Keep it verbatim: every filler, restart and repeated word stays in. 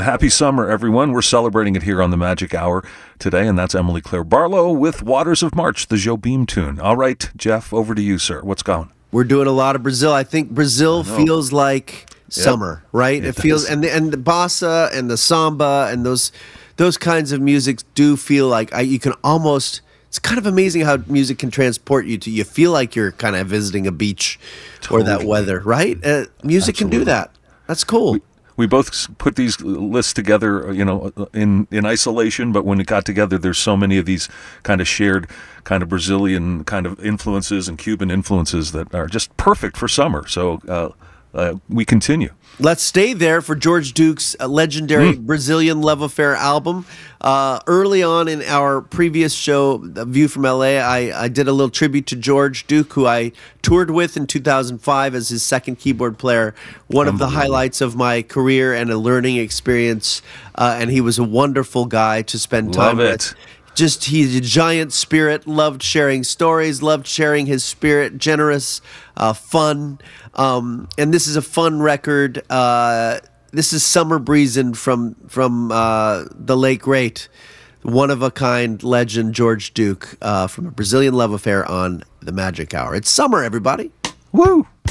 Happy summer, everyone. We're celebrating it here on the Magic Hour today, and that's Emily Claire Barlow with Waters of March, the Jobim tune. All right, Jeff, over to you, sir. What's going? We're doing a lot of Brazil. I think Brazil feels like summer, yep. right? It, it feels and the, and the bossa and the samba and those those kinds of music do feel like I, you can almost. It's kind of amazing how music can transport you to. You feel like you're kind of visiting a beach totally. or that weather, right? Uh, music Absolutely. can do that. That's cool. We, we both put these lists together, you know, in, in isolation, but when it got together, there's so many of these kind of shared kind of Brazilian kind of influences and Cuban influences that are just perfect for summer. So uh, uh, we continue. Let's stay there for George Duke's legendary mm. Brazilian Love Affair album. Uh, early on in our previous show, View from L A, I, I did a little tribute to George Duke, who I toured with in two thousand five as his second keyboard player. One of the highlights of my career and a learning experience, uh, and he was a wonderful guy to spend time Love with. It. Just, he's a giant spirit, loved sharing stories, loved sharing his spirit, generous, uh, fun. Um, and this is a fun record. Uh, this is Summer Breezin' from, from uh, the late great, one-of-a-kind legend George Duke uh, from a Brazilian Love Affair on The Magic Hour. It's summer, everybody. Woo!